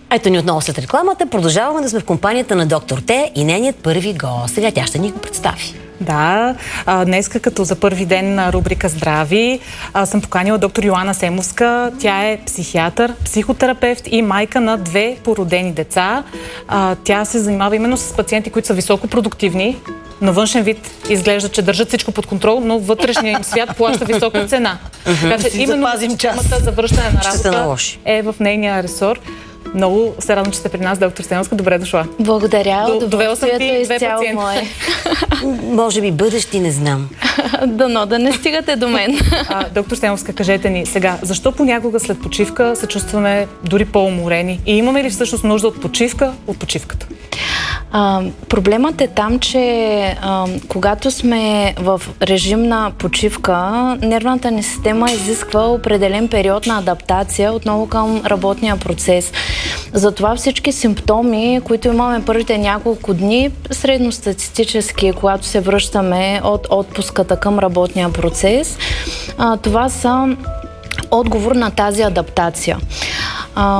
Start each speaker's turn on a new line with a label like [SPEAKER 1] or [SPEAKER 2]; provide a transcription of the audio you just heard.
[SPEAKER 1] Ето ни отново след рекламата. Продължаваме да сме в компанията на доктор Т и нейният първи гост. Сега тя ще ни го представи.
[SPEAKER 2] Да, днеска като за първи ден на рубрика Здрави съм поканила доктор Йоана Семовска. Тя е психиатър, психотерапевт и майка на 2 породени деца. Тя се занимава именно с пациенти, които са високопродуктивни. На външен вид изглежда, че държат всичко под контрол, но вътрешният им свят плаща висока цена. Така че именно темата за връщане на работа е в нейния ресор. Много се радвам, че сте при нас, доктор Семовска. Добре дошла.
[SPEAKER 3] Благодаря.
[SPEAKER 2] Довела съм ти 2 пациенти.
[SPEAKER 1] Може би бъдещи, не знам.
[SPEAKER 3] Дано да не стигате до мен.
[SPEAKER 2] Доктор Семовска, кажете ни сега, защо понякога след почивка се чувстваме дори по-уморени? И имаме ли всъщност нужда от почивка от почивката?
[SPEAKER 3] Проблемът е там, че когато сме в режим на почивка, нервната ни система изисква определен период на адаптация отново към работния процес. Затова всички симптоми, които имаме първите няколко дни, средностатистически, когато се връщаме от отпуската към работния процес, това са отговор на тази адаптация.